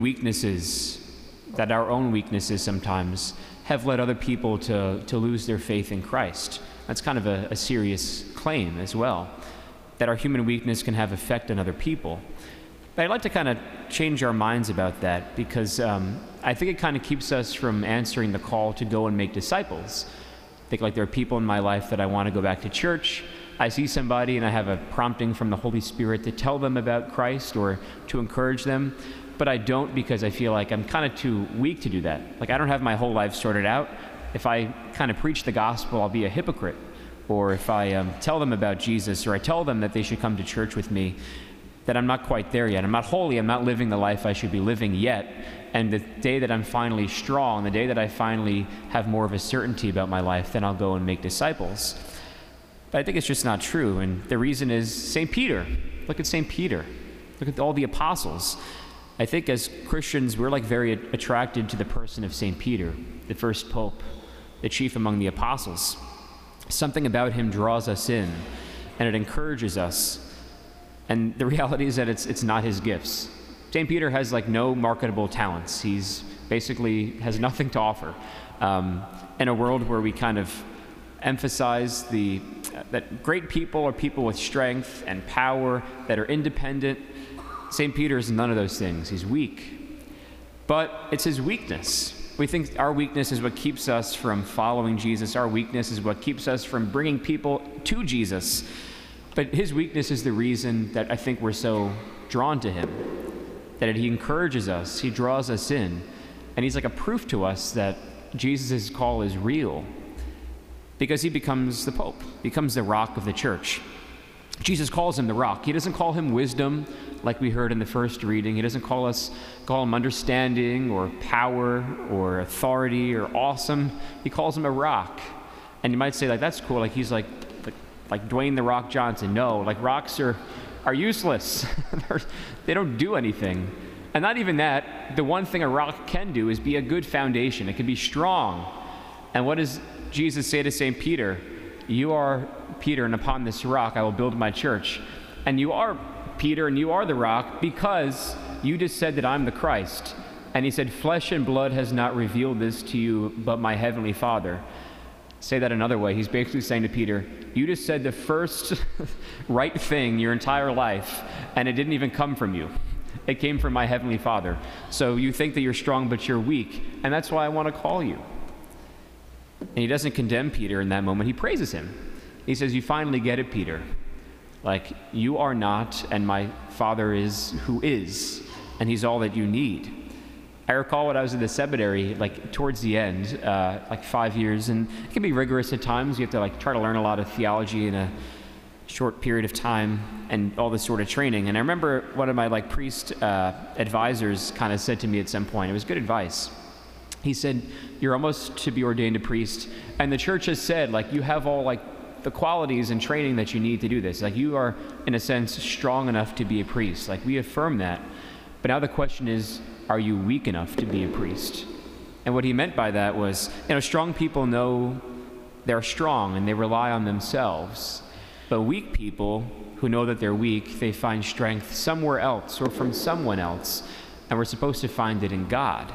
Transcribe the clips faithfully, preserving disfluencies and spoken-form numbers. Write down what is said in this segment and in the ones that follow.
weaknesses, that our own weaknesses sometimes have led other people to, to lose their faith in Christ. That's kind of a, a serious claim as well, that our human weakness can have effect on other people. But I'd like to kind of change our minds about that because um, I think it kind of keeps us from answering the call to go and make disciples. I think like there are people in my life that I want to go back to church. I see somebody and I have a prompting from the Holy Spirit to tell them about Christ or to encourage them, but I don't because I feel like I'm kind of too weak to do that. Like I don't have my whole life sorted out. If I kind of preach the gospel, I'll be a hypocrite. Or if I um, tell them about Jesus or I tell them that they should come to church with me, that I'm not quite there yet. I'm not holy. I'm not living the life I should be living yet. And the day that I'm finally strong, the day that I finally have more of a certainty about my life, then I'll go and make disciples. But I think it's just not true. And the reason is Saint Peter. Look at Saint Peter. Look at all the apostles. I think as Christians, we're like very attracted to the person of Saint Peter, the first pope, the chief among the apostles. Something about him draws us in, and it encourages us. And the reality is that it's it's not his gifts. Saint Peter has like no marketable talents. He's basically has nothing to offer. Um, in a world where we kind of emphasize the that great people are people with strength and power, that are independent, Saint Peter is none of those things. He's weak. But it's his weakness. We think our weakness is what keeps us from following Jesus. Our weakness is what keeps us from bringing people to Jesus. But his weakness is the reason that I think we're so drawn to him, that he encourages us, he draws us in, and he's like a proof to us that Jesus' call is real, because he becomes the Pope, becomes the rock of the church. Jesus calls him the rock. He doesn't call him wisdom, like we heard in the first reading. He doesn't call us, call him understanding or power or authority or awesome. He calls him a rock. And you might say, like, that's cool. Like he's like, like, like Dwayne the Rock Johnson. No, like rocks are, are useless. They don't do anything. And not even that. The one thing a rock can do is be a good foundation. It can be strong. And what does Jesus say to Saint Peter? You are Peter, and upon this rock I will build my church. And you are Peter, and you are the rock because you just said that I'm the Christ. And he said, flesh and blood has not revealed this to you, but my heavenly Father. Say that another way. He's basically saying to Peter, you just said the first right thing your entire life, and it didn't even come from you. It came from my heavenly Father. So you think that you're strong, but you're weak, and that's why I want to call you. And he doesn't condemn Peter in that moment. He praises him. He says, you finally get it, Peter. Like, you are not, and my Father is who is, and he's all that you need. I recall when I was in the seminary, like towards the end, uh, like five years, and it can be rigorous at times. You have to like try to learn a lot of theology in a short period of time and all this sort of training. And I remember one of my like priest uh, advisors kind of said to me at some point, it was good advice. He said, you're almost to be ordained a priest, and the church has said, like, you have all like the qualities and training that you need to do this. Like, you are, in a sense, strong enough to be a priest. Like, we affirm that. But now the question is, are you weak enough to be a priest? And what he meant by that was, you know, strong people know they're strong and they rely on themselves. But weak people who know that they're weak, they find strength somewhere else or from someone else. And we're supposed to find it in God.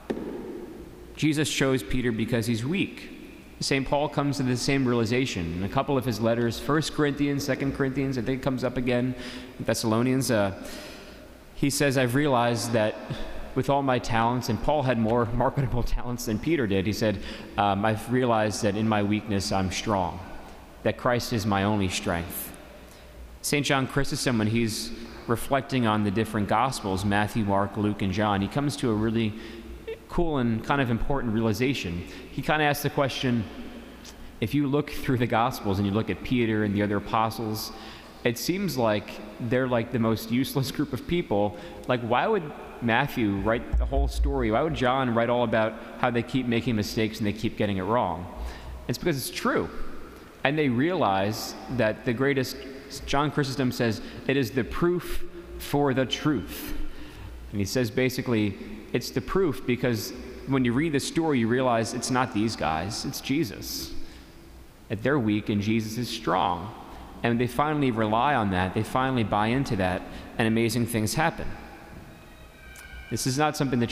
Jesus chose Peter because he's weak. Saint Paul comes to the same realization in a couple of his letters, First Corinthians, Second Corinthians, I think it comes up again, Thessalonians. Uh, he says, I've realized that with all my talents, and Paul had more marketable talents than Peter did, he said, um, I've realized that in my weakness I'm strong, that Christ is my only strength. Saint John Chrysostom, when he's reflecting on the different Gospels, Matthew, Mark, Luke, and John, he comes to a really cool and kind of important realization. He kind of asks the question, if you look through the Gospels and you look at Peter and the other apostles, it seems like they're like the most useless group of people. Like, why would Matthew write the whole story? Why would John write all about how they keep making mistakes and they keep getting it wrong? It's because it's true. And they realize that the greatest, John Chrysostom says, it is the proof for the truth. And he says basically, it's the proof because when you read the story, you realize it's not these guys, it's Jesus. That they're weak and Jesus is strong. And they finally rely on that, they finally buy into that, and amazing things happen. This is not something that